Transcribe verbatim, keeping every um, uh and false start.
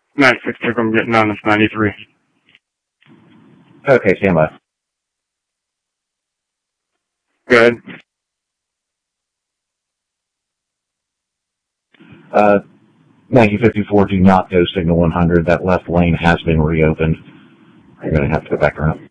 ninety-six took them getting on, it's ninety-three. Okay, stand by. Good. Uh, nineteen fifty-four, do not go signal one hundred. That left lane has been reopened. You're going to have to go back around.